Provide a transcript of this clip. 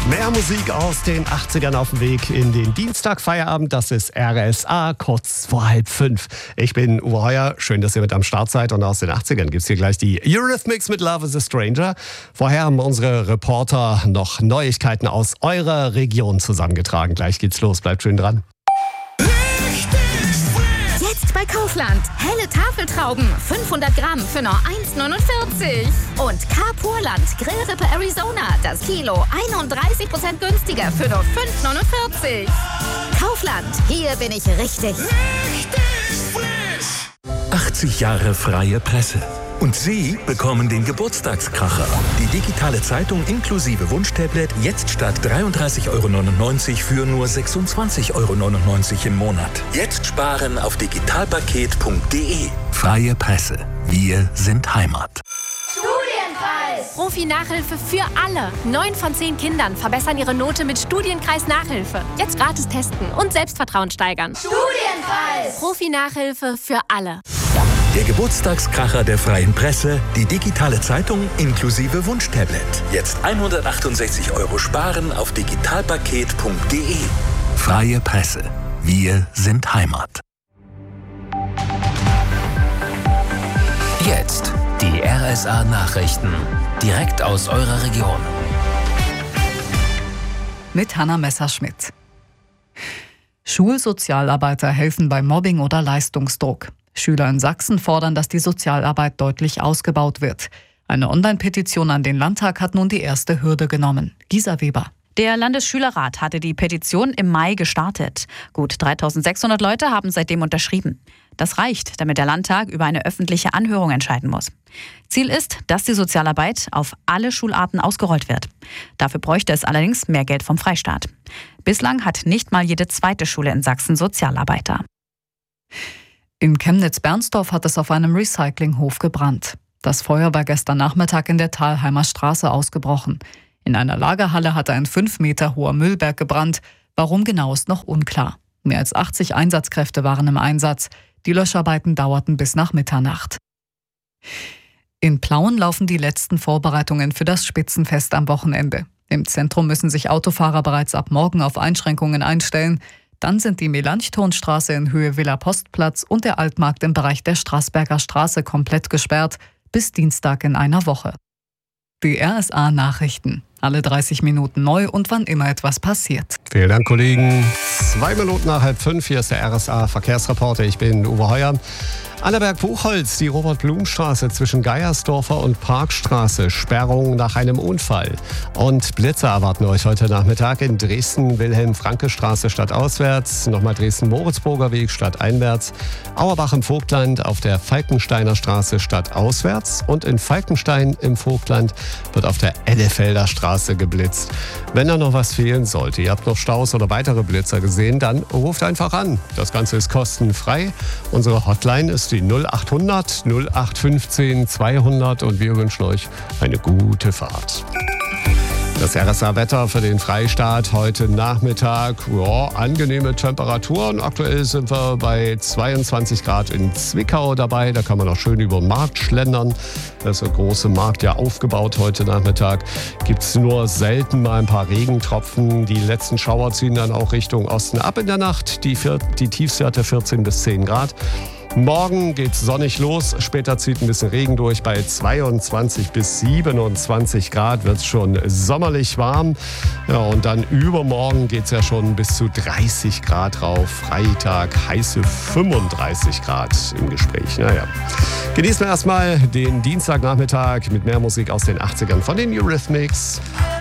Mehr Musik aus den 80ern auf dem Weg in den Dienstagfeierabend. Das ist RSA, kurz vor 4:30. Ich bin Uwe Heuer. Schön, dass ihr mit am Start seid. Und aus den 80ern gibt es hier gleich die Eurythmics mit Love is a Stranger. Vorher haben unsere Reporter noch Neuigkeiten aus eurer Region zusammengetragen. Gleich geht's los. Bleibt schön dran. Jetzt bei Kaufland. Helle Tafeltrauben, 500 Gramm für nur 1,49. Und Carpurland Grillrippe Arizona, das Kilo 31% günstiger für nur 5,49. Kaufland, hier bin ich richtig. 80 Jahre freie Presse. Und Sie bekommen den Geburtstagskracher. Die digitale Zeitung inklusive Wunschtablet jetzt statt 33,99 € für nur 26,99 € im Monat. Jetzt sparen auf digitalpaket.de. Freie Presse. Wir sind Heimat. Studienkreis! Profi-Nachhilfe für alle. 9 von 10 Kindern verbessern ihre Note mit Studienkreis-Nachhilfe. Jetzt gratis testen und Selbstvertrauen steigern. Studienkreis! Profi-Nachhilfe für alle. Der Geburtstagskracher der freien Presse, die digitale Zeitung inklusive Wunschtablet. Jetzt 168 € sparen auf digitalpaket.de. Freie Presse. Wir sind Heimat. Jetzt die RSA Nachrichten. Direkt aus eurer Region. Mit Hanna Messerschmidt. Schulsozialarbeiter helfen bei Mobbing oder Leistungsdruck. Schüler in Sachsen fordern, dass die Sozialarbeit deutlich ausgebaut wird. Eine Online-Petition an den Landtag hat nun die erste Hürde genommen. Gisa Weber. Der Landesschülerrat hatte die Petition im Mai gestartet. Gut 3.600 Leute haben seitdem unterschrieben. Das reicht, damit der Landtag über eine öffentliche Anhörung entscheiden muss. Ziel ist, dass die Sozialarbeit auf alle Schularten ausgerollt wird. Dafür bräuchte es allerdings mehr Geld vom Freistaat. Bislang hat nicht mal jede zweite Schule in Sachsen Sozialarbeiter. In Chemnitz-Bernsdorf hat es auf einem Recyclinghof gebrannt. Das Feuer war gestern Nachmittag in der Thalheimer Straße ausgebrochen. In einer Lagerhalle hatte ein 5 Meter hoher Müllberg gebrannt. Warum genau ist noch unklar. Mehr als 80 Einsatzkräfte waren im Einsatz. Die Löscharbeiten dauerten bis nach Mitternacht. In Plauen laufen die letzten Vorbereitungen für das Spitzenfest am Wochenende. Im Zentrum müssen sich Autofahrer bereits ab morgen auf Einschränkungen einstellen. Dann sind die Melanchthonstraße in Höhe Villa Postplatz und der Altmarkt im Bereich der Straßberger Straße komplett gesperrt, bis Dienstag in einer Woche. Die RSA-Nachrichten. Alle 30 Minuten neu und wann immer etwas passiert. Vielen Dank, Kollegen. 2 Minuten nach 4:30. Hier ist der RSA-Verkehrsreporter. Ich bin Uwe Heuer. Annaberg-Buchholz, die Robert-Blum-Straße zwischen Geiersdorfer und Parkstraße. Sperrung nach einem Unfall. Und Blitzer erwarten euch heute Nachmittag in Dresden, Wilhelm-Franke-Straße stadtauswärts, nochmal Dresden-Moritzburger Weg stadteinwärts, Auerbach im Vogtland auf der Falkensteiner Straße stadtauswärts und in Falkenstein im Vogtland wird auf der Ellefelder Straße geblitzt. Wenn da noch was fehlen sollte, ihr habt noch Staus oder weitere Blitzer gesehen, dann ruft einfach an. Das Ganze ist kostenfrei. Unsere Hotline ist die 0800 0815 200 und wir wünschen euch eine gute Fahrt. Das RSA-Wetter für den Freistaat heute Nachmittag. Ja, angenehme Temperaturen. Aktuell sind wir bei 22 Grad in Zwickau dabei. Da kann man auch schön über den Markt schlendern. Da ist der große Markt ja aufgebaut heute Nachmittag. Gibt es nur selten mal ein paar Regentropfen. Die letzten Schauer ziehen dann auch Richtung Osten ab in der Nacht. Die Tiefstwerte 14 bis 10 Grad. Morgen geht's sonnig los, später zieht ein bisschen Regen durch. Bei 22 bis 27 Grad wird's schon sommerlich warm. Ja, und dann übermorgen geht's ja schon bis zu 30 Grad rauf. Freitag heiße 35 Grad im Gespräch. Naja. Genießen wir erstmal den Dienstagnachmittag mit mehr Musik aus den 80ern von den Eurythmics.